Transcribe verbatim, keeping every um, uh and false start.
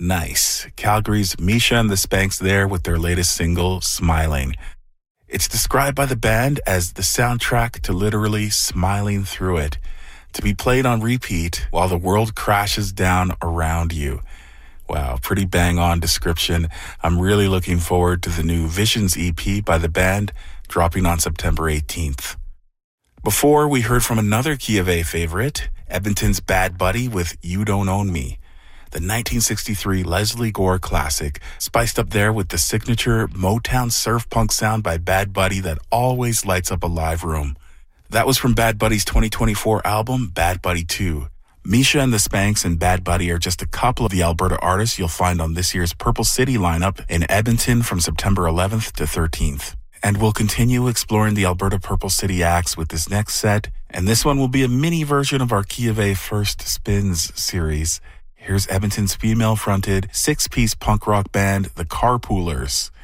Nice. Calgary's Misha and the Spanks there with their latest single, Smiling. It's described by the band as the soundtrack to literally smiling through it, to be played on repeat while the world crashes down around you. Wow, pretty bang-on description. I'm really looking forward to the new Visions E P by the band, dropping on September eighteenth. Before, we heard from another Key of A favorite, Edmonton's Bad Buddy with You Don't Own Me, the nineteen sixty-three Leslie Gore classic, spiced up there with the signature Motown surf punk sound by Bad Buddy that always lights up a live room. That was from Bad Buddy's twenty twenty-four album, Bad Buddy two. Misha and the Spanks and Bad Buddy are just a couple of the Alberta artists you'll find on this year's Purple City lineup in Edmonton from September eleventh to thirteenth. And we'll continue exploring the Alberta Purple City acts with this next set, and this one will be a mini version of our Key of A First Spins series. Here's Edmonton's female-fronted, six-piece punk rock band, The Carpoolers.